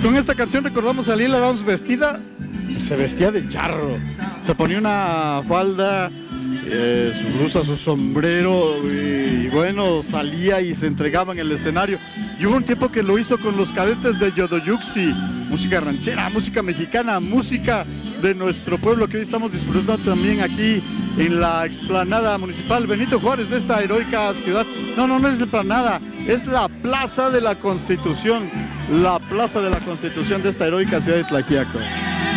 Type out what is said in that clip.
Con esta canción recordamos a Lila Downs vestida, se vestía de charro, se ponía una falda, su blusa, su sombrero y bueno, salía y se entregaba en el escenario. Y hubo un tiempo que lo hizo con los cadetes de Yodoyuxi, música ranchera, música mexicana, música de nuestro pueblo que hoy estamos disfrutando también aquí en la explanada municipal Benito Juárez de esta heroica ciudad. No es explanada, es la Plaza de la Constitución, la Plaza de la Constitución de esta heroica ciudad de Tlaxiaco.